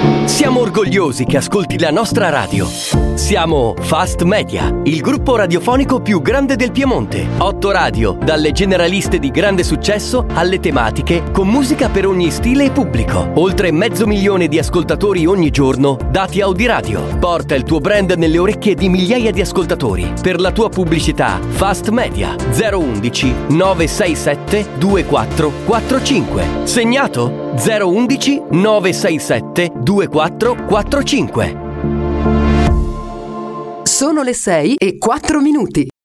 Siamo orgogliosi che ascolti la nostra radio. Siamo Fast Media, il gruppo radiofonico più grande del Piemonte. 8 radio, dalle generaliste di grande successo alle tematiche, con musica per ogni stile e pubblico. Oltre 500.000 di ascoltatori ogni giorno, dati Audiradio. Porta il tuo brand nelle orecchie di migliaia di ascoltatori. Per la tua pubblicità, Fast Media 011 967 2445. Segnato? 011 967 2445. Sono le 6:04.